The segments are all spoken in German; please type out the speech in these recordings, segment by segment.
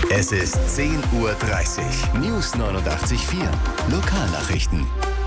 Es ist 10:30 Uhr. News 89.4. Lokalnachrichten.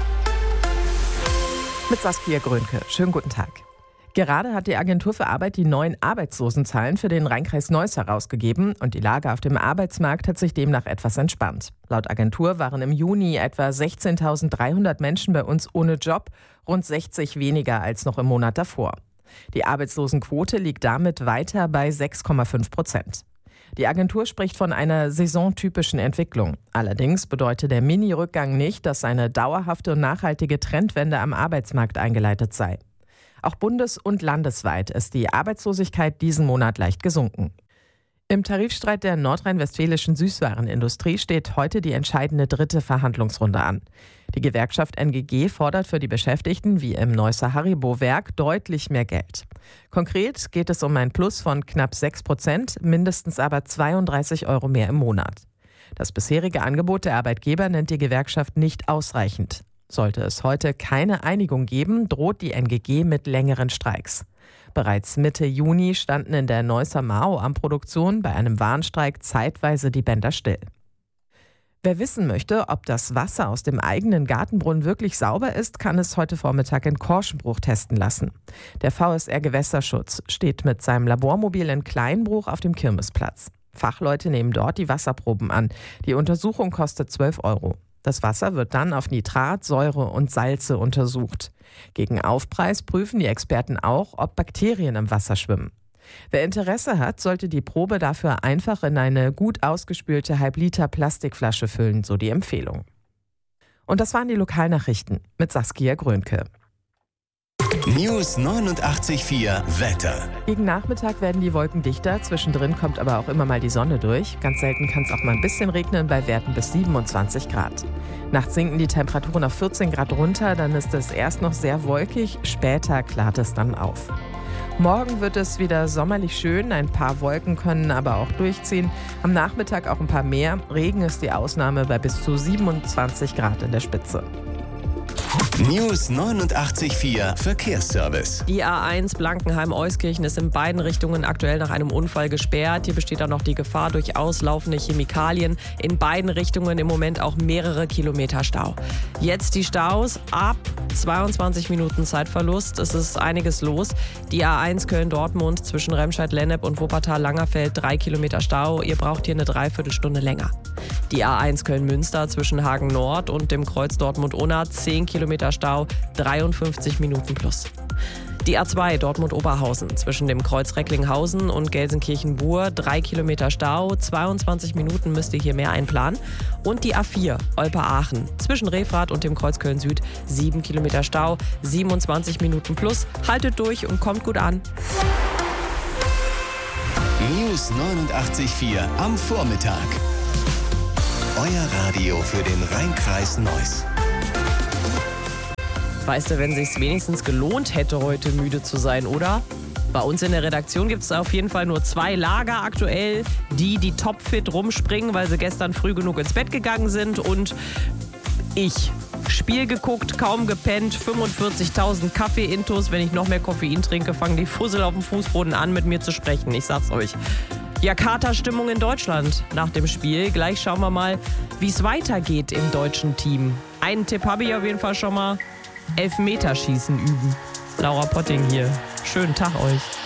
Mit Saskia Grönke. Schönen guten Tag. Gerade hat die Agentur für Arbeit die neuen Arbeitslosenzahlen für den Rheinkreis Neuss herausgegeben und die Lage auf dem Arbeitsmarkt hat sich demnach etwas entspannt. Laut Agentur waren im Juni etwa 16.300 Menschen bei uns ohne Job, rund 60 weniger als noch im Monat davor. Die Arbeitslosenquote liegt damit weiter bei 6,5%. Die Agentur spricht von einer saisontypischen Entwicklung. Allerdings bedeutet der Mini-Rückgang nicht, dass eine dauerhafte und nachhaltige Trendwende am Arbeitsmarkt eingeleitet sei. Auch bundes- und landesweit ist die Arbeitslosigkeit diesen Monat leicht gesunken. Im Tarifstreit der nordrhein-westfälischen Süßwarenindustrie steht heute die entscheidende dritte Verhandlungsrunde an. Die Gewerkschaft NGG fordert für die Beschäftigten wie im Neusser Haribo-Werk deutlich mehr Geld. Konkret geht es um ein Plus von knapp 6%, mindestens aber 32 € mehr im Monat. Das bisherige Angebot der Arbeitgeber nennt die Gewerkschaft nicht ausreichend. Sollte es heute keine Einigung geben, droht die NGG mit längeren Streiks. Bereits Mitte Juni standen in der Neusser Mao-Am-Produktion bei einem Warnstreik zeitweise die Bänder still. Wer wissen möchte, ob das Wasser aus dem eigenen Gartenbrunnen wirklich sauber ist, kann es heute Vormittag in Korschenbruch testen lassen. Der VSR Gewässerschutz steht mit seinem Labormobil in Kleinbruch auf dem Kirmesplatz. Fachleute nehmen dort die Wasserproben an. Die Untersuchung kostet 12 €. Das Wasser wird dann auf Nitrat, Säure und Salze untersucht. Gegen Aufpreis prüfen die Experten auch, ob Bakterien im Wasser schwimmen. Wer Interesse hat, sollte die Probe dafür einfach in eine gut ausgespülte Halb-Liter Plastikflasche füllen, so die Empfehlung. Und das waren die Lokalnachrichten mit Saskia Grönke. News 89.4 Wetter. Gegen Nachmittag werden die Wolken dichter, zwischendrin kommt aber auch immer mal die Sonne durch. Ganz selten kann es auch mal ein bisschen regnen, bei Werten bis 27 Grad. Nachts sinken die Temperaturen auf 14 Grad runter, dann ist es erst noch sehr wolkig, später klart es dann auf. Morgen wird es wieder sommerlich schön, ein paar Wolken können aber auch durchziehen. Am Nachmittag auch ein paar mehr. Regen ist die Ausnahme bei bis zu 27 Grad in der Spitze. News 89.4 Verkehrsservice. Die A1 Blankenheim-Euskirchen ist in beiden Richtungen aktuell nach einem Unfall gesperrt. Hier besteht auch noch die Gefahr durch auslaufende Chemikalien. In beiden Richtungen im Moment auch mehrere Kilometer Stau. Jetzt die Staus ab 22 Minuten Zeitverlust. Es ist einiges los. Die A1 Köln-Dortmund zwischen Remscheid-Lennep und Wuppertal-Langerfeld 3 Kilometer Stau. Ihr braucht hier eine Dreiviertelstunde länger. Die A1 Köln-Münster zwischen Hagen-Nord und dem Kreuz Dortmund-Unna 10 Kilometer Stau, 53 Minuten plus. Die A2 Dortmund-Oberhausen zwischen dem Kreuz Recklinghausen und Gelsenkirchen-Bur 3 Kilometer Stau, 22 Minuten müsst ihr hier mehr einplanen. Und die A4 Olpe-Aachen zwischen Refrath und dem Kreuz Köln-Süd 7 Kilometer Stau, 27 Minuten plus. Haltet durch und kommt gut an. News 89.4 am Vormittag. Euer Radio für den Rheinkreis Neuss. Weißt du, wenn sich's wenigstens gelohnt hätte, heute müde zu sein, oder? Bei uns in der Redaktion gibt es auf jeden Fall nur 2 Lager aktuell. Die topfit rumspringen, weil sie gestern früh genug ins Bett gegangen sind. Und ich. Spiel geguckt, kaum gepennt, 45.000 Kaffee-Intos. Wenn ich noch mehr Koffein trinke, fangen die Fussel auf dem Fußboden an, mit mir zu sprechen. Ich sag's euch. Ja, Katerstimmung in Deutschland nach dem Spiel. Gleich schauen wir mal, wie es weitergeht im deutschen Team. Einen Tipp habe ich auf jeden Fall schon mal. Elfmeterschießen üben. Laura Potting hier. Schönen Tag euch.